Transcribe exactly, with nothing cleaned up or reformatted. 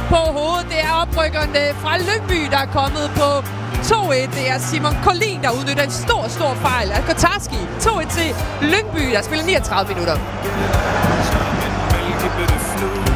på hovedet. Det er oprykkerne fra Lyngby, der er kommet på to et. Det er Simon Collin, der udnytter en stor, stor fejl af Kotarski. to et til Lyngby, der spiller niogtredive minutter.